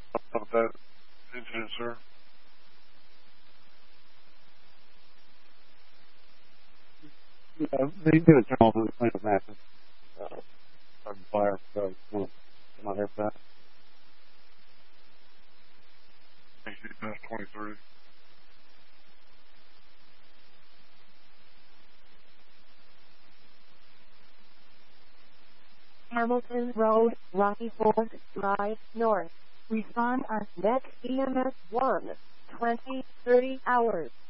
About that incident, sir. Yeah, they did a turn off on the plaintiff matches. Started fire, so I want to come out here for that. 23. Hamilton Road, Rocky Fork Drive, North. Respond on next EMS 1, 20, 30 hours.